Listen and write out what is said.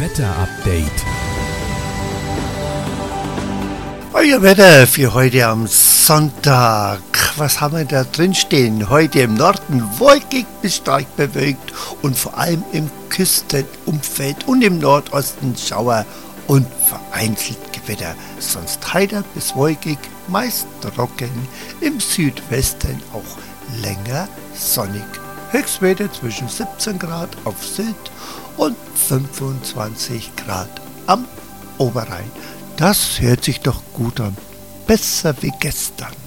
Wetterupdate. Euer Wetter für heute am Sonntag. Was haben wir da drin stehen? Heute im Norden wolkig bis stark bewölkt und vor allem im Küstenumfeld und im Nordosten Schauer und vereinzelt Gewitter. Sonst heiter bis wolkig, meist trocken, im Südwesten auch länger sonnig. Höchstwerte zwischen 17 Grad auf Sylt und 25 Grad am Oberrhein. Das hört sich doch gut an. Besser wie gestern.